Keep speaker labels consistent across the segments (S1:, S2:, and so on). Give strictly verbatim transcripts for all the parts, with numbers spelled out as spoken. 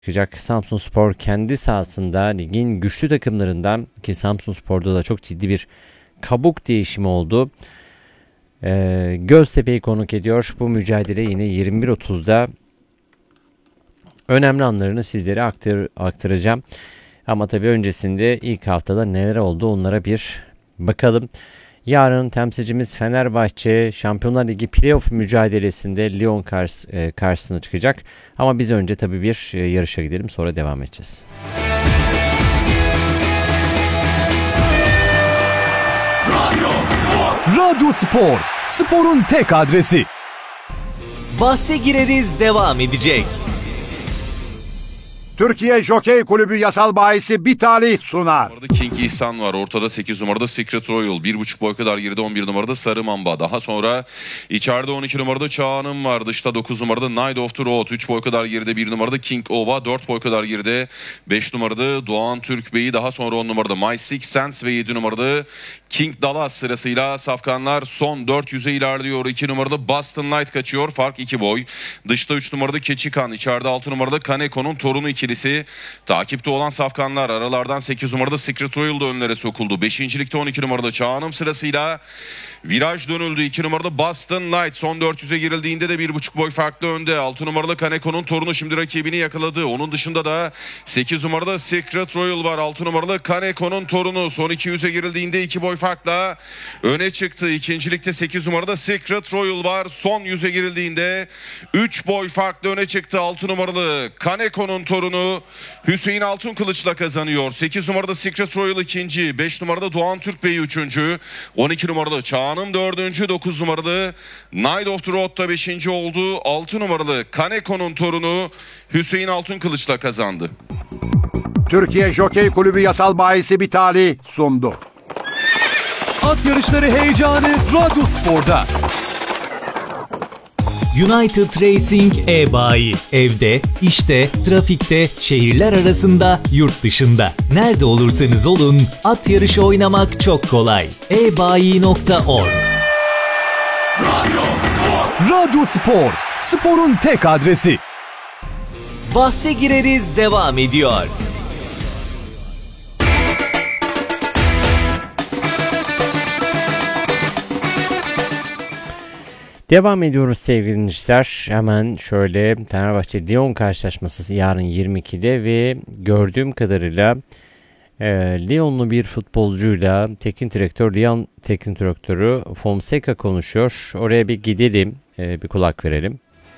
S1: çıkacak. Samsunspor kendi sahasında ligin güçlü takımlarından, ki Samsunspor'da da çok ciddi bir kabuk değişimi oldu. Ee, Göztepe'yi konuk ediyor. Bu mücadele yine yirmi bir otuzda önemli anlarını sizlere aktar, aktaracağım. Ama tabii öncesinde ilk haftada neler oldu onlara bir bakalım. Yarın temsilcimiz Fenerbahçe Şampiyonlar Ligi playoff mücadelesinde Lyon kars, e, karşısına çıkacak. Ama biz önce tabii bir e, yarışa gidelim, sonra devam edeceğiz.
S2: Radyo Spor. Radyo Spor. Sporun tek adresi.
S3: Bahse gireriz devam edecek.
S4: Türkiye Jokey Kulübü yasal bahisi Bitali sunar.
S5: King İhsan var. Ortada sekiz numarada Secret Royal. bir buçuk boy kadar geride on bir numarada Sarı Mamba. Daha sonra içeride on iki numarada Çağan'ım var. Dışta dokuz numarada Night of the Road. üç boy kadar geride bir numarada King Ova. dört boy kadar geride beş numarada Doğan Türk Bey'i. Daha sonra on numarada My Six Sense ve yedi numarada King Dallas sırasıyla safkanlar son dört yüze ilerliyor. iki numarada Boston Light kaçıyor. Fark iki boy. Dışta üç numarada Keçikan. İçeride altı numarada Kaneko'nun torunu ikilisi. Takipte olan safkanlar aralardan sekiz numarada Secret Royal da önlere sokuldu. beşincilikte on iki numarada Çağan'ım sırasıyla viraj dönüldü. iki numarada Boston Light son dört yüze girildiğinde de bir buçuk boy farklı önde. altı numarada Kaneko'nun torunu şimdi rakibini yakaladı. Onun dışında da sekiz numarada Secret Royal var. altı numarada Kaneko'nun torunu son iki yüze girildiğinde iki boy farkla öne çıktı. İkincilikte sekiz numarada Secret Royal var. Son yüze girildiğinde üç boy farklı öne çıktı. altı numaralı Kaneko'nun torunu Hüseyin Altınkılıç'la kazanıyor. sekiz numarada Secret Royal ikinci. beş numarada Doğan Türk Bey üçüncü. on iki numarada Çağan'ım dördüncü. dokuz numaralı Night of the Road'da beşinci oldu. altı numaralı Kaneko'nun torunu Hüseyin Altınkılıç'la kazandı.
S4: Türkiye Jokey Kulübü yasal bahisi Bitali sundu.
S2: At yarışları heyecanı Radyo Spor'da.
S3: United Racing e-bayi. Evde, işte, trafikte, şehirler arasında, yurt dışında. Nerede olursanız olun, at yarışı oynamak çok kolay. e bayi nokta org.
S2: Radyo Spor. Radyo Spor. Sporun tek adresi.
S3: Bahse gireriz devam ediyor.
S1: Devam ediyoruz sevgili dinleyiciler. Hemen şöyle, Fenerbahçe Lyon karşılaşması yarın yirmi ikide ve gördüğüm kadarıyla e, Lyonlu bir futbolcuyla teknik direktör, Lyon teknik direktörü Fonseca konuşuyor. Oraya bir gidelim, e, bir kulak verelim.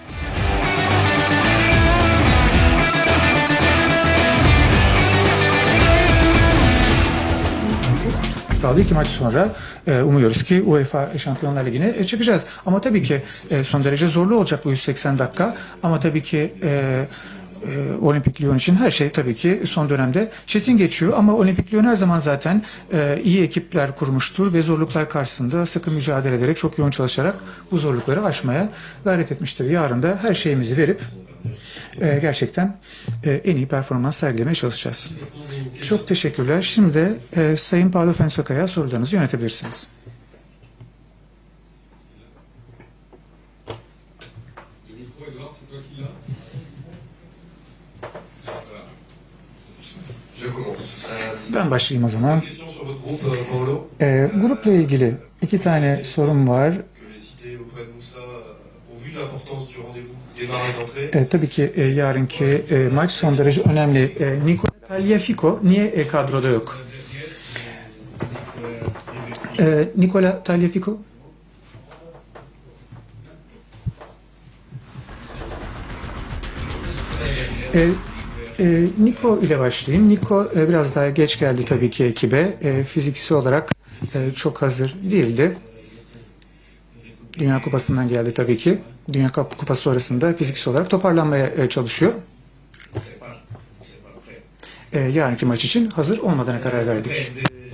S6: Kaldı iki maç sonra e, umuyoruz ki UEFA Şampiyonlar Ligi'ne e, çıkacağız. Ama tabii ki e, son derece zorlu olacak bu yüz seksen dakika. Ama tabii ki e, e, Olimpik Lyon için her şey tabii ki son dönemde çetin geçiyor. Ama Olimpik Lyon her zaman zaten e, iyi ekipler kurmuştur ve zorluklar karşısında sıkı mücadele ederek, çok yoğun çalışarak bu zorlukları aşmaya gayret etmiştir. Yarın da her şeyimizi verip e, gerçekten e, en iyi performans sergilemeye çalışacağız. Çok teşekkürler. Şimdi de e, Sayın Paulo Fonseca'ya sorularınızı yönetebilirsiniz. Ben başlayayım o zaman. E, grupla ilgili iki tane sorum var. E, tabii ki e, yarınki e, maç son derece önemli. E, Nicola Tagliafico niye e, kadroda yok? E, Nicola Tagliafico? E, e, Nico ile başlayayım. Nico e, biraz daha geç geldi tabii ki ekibe. E, fiziksel olarak e, çok hazır değildi. Dünya Kupası'ndan geldi tabii ki. Dünya Kupası sonrasında fiziksel olarak toparlanmaya çalışıyor. Ee, yarınki maç için hazır olmadığına karar verdik.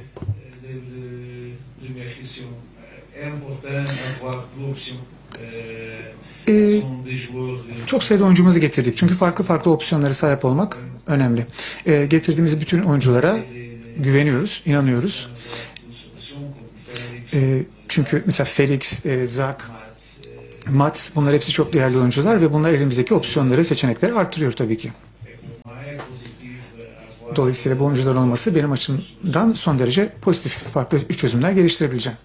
S6: Ee, çok sayıda oyuncumuzu getirdik. Çünkü farklı farklı opsiyonlara sahip olmak önemli. Ee, getirdiğimiz bütün oyunculara güveniyoruz, inanıyoruz. Ee, çünkü mesela Felix, e, Zak, Mats, bunlar hepsi çok değerli oyuncular ve bunlar elimizdeki opsiyonları, seçenekleri artırıyor tabii ki. Dolayısıyla bu oyuncular olması benim açımdan son derece pozitif. Farklı çözümler geliştirebileceğim.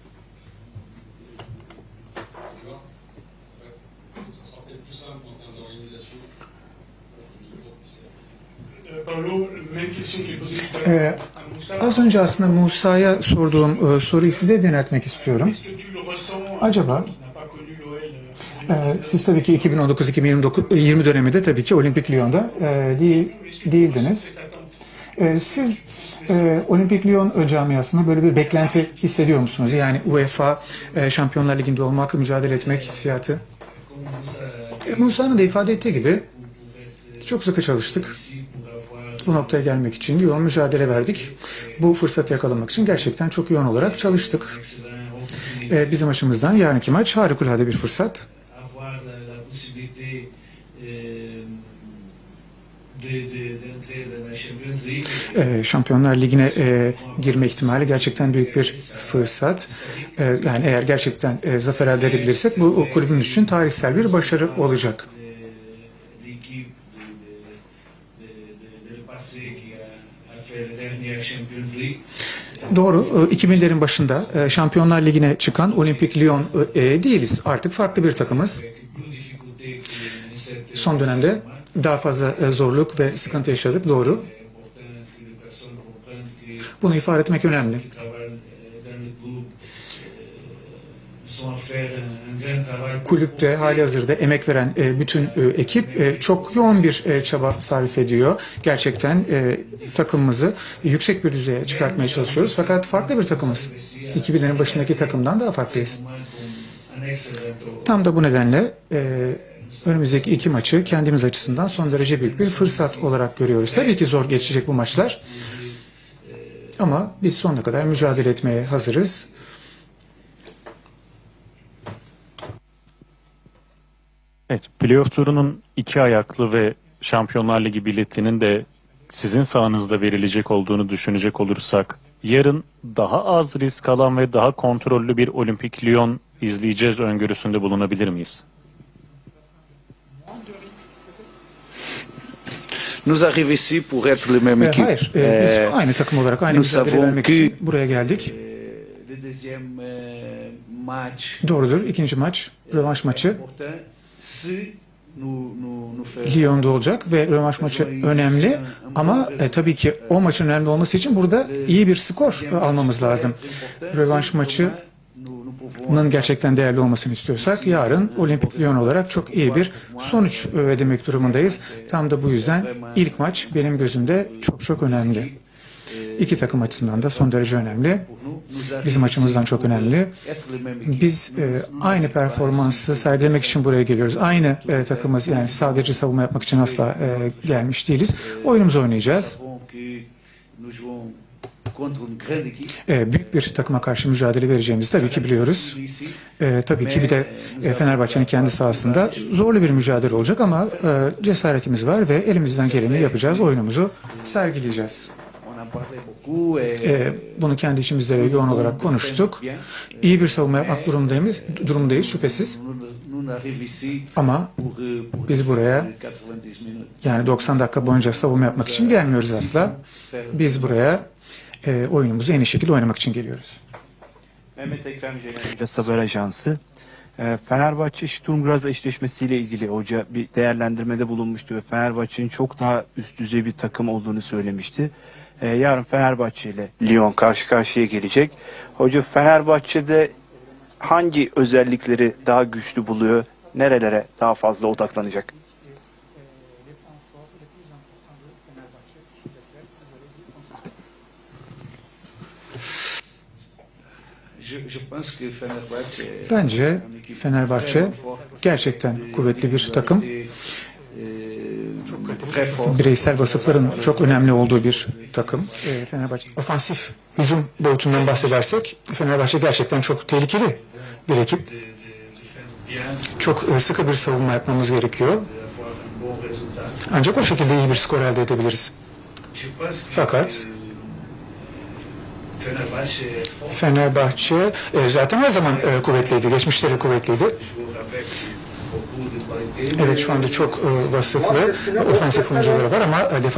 S6: Ee, az önce aslında Musa'ya sorduğum e, soruyu size yöneltmek istiyorum. Acaba e, siz tabii ki iki bin on dokuz iki bin yirmi döneminde tabii ki Olimpik Lyon'da e, değil, değildiniz. E, siz e, Olimpik Lyon camiasında böyle bir beklenti hissediyor musunuz? Yani UEFA e, Şampiyonlar Ligi'nde olmak, mücadele etmek hissiyatı. E, Musa'nın da ifade ettiği gibi çok sıkı çalıştık. Bu noktaya gelmek için yoğun mücadele verdik. Bu fırsatı yakalamak için gerçekten çok yoğun olarak çalıştık. Ee, bizim açımızdan yarınki maç harikulade bir fırsat. Ee, Şampiyonlar Ligi'ne e, girme ihtimali gerçekten büyük bir fırsat. Ee, yani eğer gerçekten e, zafer elde edebilirsek bu kulübümüz için tarihsel bir başarı olacak. Doğru. iki binlerin başında Şampiyonlar Ligi'ne çıkan Olimpik Lyon değiliz. Artık farklı bir takımız. Son dönemde daha fazla zorluk ve sıkıntı yaşadık. Doğru. Bunu ifade etmek önemli. Kulüpte hali hazırda emek veren e, bütün e, ekip e, çok yoğun bir e, çaba sarf ediyor. Gerçekten e, takımımızı yüksek bir düzeye çıkartmaya çalışıyoruz. Fakat farklı bir takımız. iki binlerin başındaki takımdan daha farklıyız. Tam da bu nedenle e, önümüzdeki iki maçı kendimiz açısından son derece büyük bir fırsat olarak görüyoruz. Tabii ki zor geçecek bu maçlar. Ama biz sonuna kadar mücadele etmeye hazırız.
S7: Evet, playoff turunun iki ayaklı ve Şampiyonlar Ligi biletinin de sizin sahanızda verilecek olduğunu düşünecek olursak, yarın daha az risk alan ve daha kontrollü bir Olimpik Lyon izleyeceğiz öngörüsünde bulunabilir miyiz?
S8: Nous arrivons ici pour être le même équipe.
S6: Hayır, e, biz aynı takım olarak aynı mücadele vermek için buraya geldik. Doğrudur, ikinci maç, rövanş maçı Lyon'da olacak ve rövanş maçı önemli ama e, tabii ki o maçın önemli olması için burada iyi bir skor e, almamız lazım. Rövanş maçının gerçekten değerli olmasını istiyorsak yarın Olimpik Lyon olarak çok iyi bir sonuç e, demek durumundayız. Tam da bu yüzden ilk maç benim gözümde çok çok önemli. İki takım açısından da son derece önemli. Bizim açımızdan çok önemli. Biz e, aynı performansı sergilemek için buraya geliyoruz. Aynı e, takımız, yani sadece savunma yapmak için asla e, gelmiş değiliz. Oyunumuzu oynayacağız. E, büyük bir takıma karşı mücadele vereceğimizi tabii ki biliyoruz. E, tabii ki bir de e, Fenerbahçe'nin kendi sahasında zorlu bir mücadele olacak ama e, cesaretimiz var ve elimizden geleni yapacağız. Oyunumuzu sergileyeceğiz. Ee, bunu kendi içimizde yoğun olarak konuştuk. İyi bir savunma yapmak durumundayız, durumundayız şüphesiz. Ama biz buraya yani doksan dakika boyunca savunma yapmak için gelmiyoruz asla. Biz buraya e, oyunumuzu en iyi şekilde oynamak için geliyoruz.
S9: Mehmet Ekrem Celal'le Haber Ajansı. Fenerbahçe Sturm Graz eşleşmesiyle ilgili hoca bir değerlendirmede bulunmuştu ve Fenerbahçe'nin çok daha üst düzey bir takım olduğunu söylemişti. Ee, yarın Fenerbahçe ile Lyon karşı karşıya gelecek. Hoca Fenerbahçe'de hangi özellikleri daha güçlü buluyor? Nerelere daha fazla odaklanacak?
S6: Bence Fenerbahçe gerçekten kuvvetli bir takım. Bireysel vasıfların çok önemli olduğu bir takım. E, Fenerbahçe ofansif hücum boyutundan bahsedersek Fenerbahçe gerçekten çok tehlikeli bir ekip. Çok e, sıkı bir savunma yapmamız gerekiyor. Ancak o şekilde iyi bir skor elde edebiliriz. Fakat Fenerbahçe e, zaten her zaman e, kuvvetliydi. Geçmişte de kuvvetliydi. Evet, şu anda çok e, vasıflı ofansif oyuncuları var ama e,